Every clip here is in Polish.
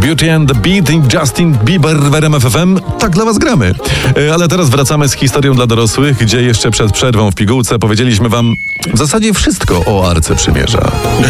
Beauty and the Beat i Justin Bieber w RMF FM. Tak dla was gramy. Ale teraz wracamy z historią dla dorosłych, gdzie jeszcze przed przerwą w pigułce powiedzieliśmy wam w zasadzie wszystko o Arce Przymierza.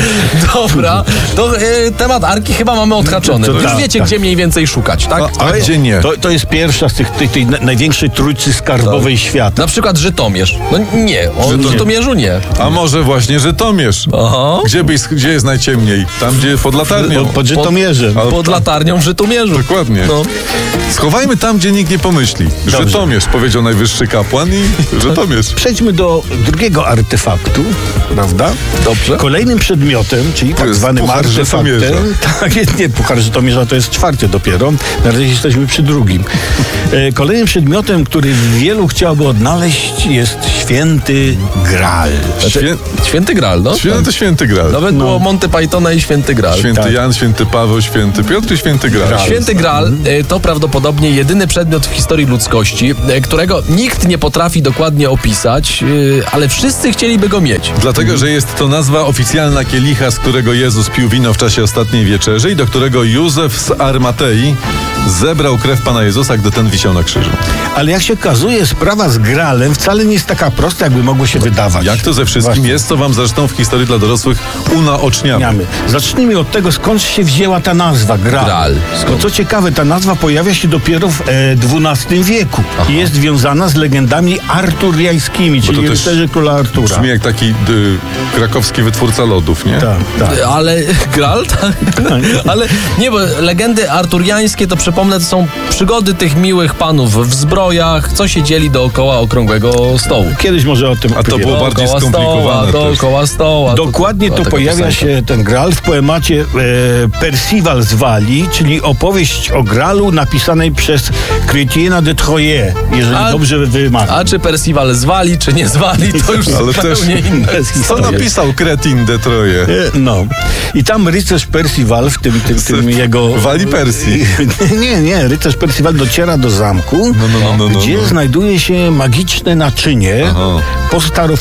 Dobra, to temat Arki chyba mamy odhaczony. Już wiecie, gdzie mniej więcej szukać, tak? A gdzie nie? To jest pierwsza z tej największej trójcy skarbowej świata. Na przykład Żytomierz. No nie, o Żytomierzu nie. A może właśnie Żytomierz? Aha. Gdzie jest najciemniej? Tam, gdzie pod latarnią. Pod Żytomierzem. Pod latarnią w Żytomierzu. Dokładnie. No. Schowajmy tam, gdzie nikt nie pomyśli. Dobrze. Żytomierz, powiedział najwyższy kapłan i Żytomierz. Przejdźmy do drugiego artefaktu, prawda? Dobrze. Kolejnym przedmiotem, czyli tak jest zwanym Puchar artefaktem. Żytomierza. Tak, nie, Puchar Żytomierza to jest czwarty dopiero. Na razie jesteśmy przy drugim. Kolejnym przedmiotem, który wielu chciałoby odnaleźć, jest święty Graal. Święty Graal, no? To święty Graal. Nawet było Monty Pythona i Święty Graal. Święty Jan, święty Paweł, święty Piotr i święty Graal. Święty Graal to prawdopodobnie jedyny przedmiot w historii ludzkości, którego nikt nie potrafi dokładnie opisać, ale wszyscy chcieliby go mieć. Dlatego, że jest to nazwa oficjalna kielicha, z którego Jezus pił wino w czasie ostatniej wieczerzy i do którego Józef z Armatei zebrał krew Pana Jezusa, gdy ten wisiał na krzyżu. Ale jak się okazuje, sprawa z Graalem wcale nie jest taka prosta, jakby mogło się wydawać. Jak to ze wszystkim Właśnie. jest, co wam zresztą w historii dla dorosłych unaoczniamy. Zacznijmy od tego, skąd się wzięła ta nazwa Graal. Graal. Bo co ciekawe, ta nazwa pojawia się dopiero w XII wieku i jest związana z legendami arturiańskimi, czyli to też rycerzy króla Artura. Brzmi jak taki krakowski wytwórca lodów, nie? Tak. Ale Graal? Tak. Ale nie, bo legendy arturiańskie, to przypomnę, to są przygody tych miłych panów w zbrojach, co siedzieli dookoła okrągłego stołu. Kiedyś może o tym A to było bardziej Dookoła skomplikowane. dookoła stoła. Dokładnie była to taka pojawia piosenka. się ten Graal w poemacie Percival z Walii, czyli opowieść o Graalu napisanej przez Chrétiena de Troyes, jeżeli dobrze wymawiam. A czy Percival zwali, czy nie zwali, to już Ale też- zupełnie inne Co historie. napisał Kretin de Troje? No. I tam rycerz Percival w tym jego... Wali Persji. Nie, rycerz Percival dociera do zamku, No. gdzie znajduje się magiczne naczynie, Aha. po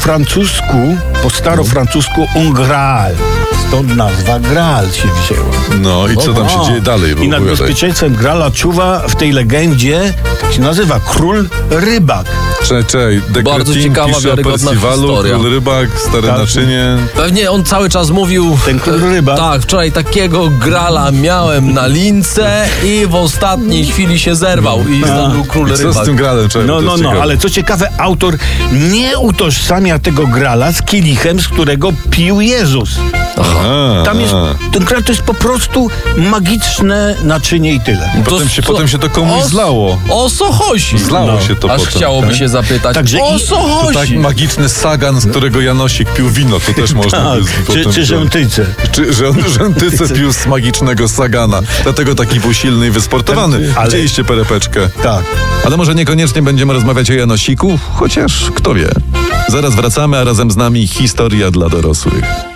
starofrancusku un Graal. Stąd nazwa Graal się wzięła. No i co tam się dzieje dalej? I nad Opowiadaj. bezpieczeństwem Graala czuwa w tej legendzie, tak się nazywa, król rybak. Czekaj, Bardzo ciekawa, pisze o wiarygodna Percivalu, historia. król rybak, stare Tak. naczynie. Pewnie on cały czas mówił... Ten król rybak. Tak, wczoraj takiego Grala miałem na lince i w ostatniej chwili się zerwał i zdobył król I co rybak. z tym Graalem? Czekaj, to jest ciekawe. Ale co ciekawe, autor nie utożsamia tego Graala z kielichem, z którego pił Jezus. Tam jest, ten Graal to jest po prostu magiczne naczynie i tyle. Potem się to komuś zlało. O co chodzi? Zlało się to Aż potem. chciałoby tak? się zapytać, Także o i- co To tak chodzi? magiczny sagan, z którego Janosik pił wino, to też można by potem... Czy rzętyce. Czy rzętyce pił z magicznego sagana. Dlatego taki był silny i wysportowany. Ale- Widzieliście perepeczkę. Tak. Ale może niekoniecznie będziemy rozmawiać o Janosiku, chociaż kto wie. Zaraz wracamy, a razem z nami historia dla dorosłych.